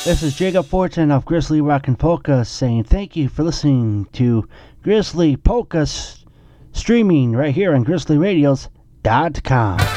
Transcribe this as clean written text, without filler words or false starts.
This is Jacob Fortin of Grizzly Rock and Polka saying thank you for listening to Grizzly Polka streaming right here on GrizzlyRadios.com.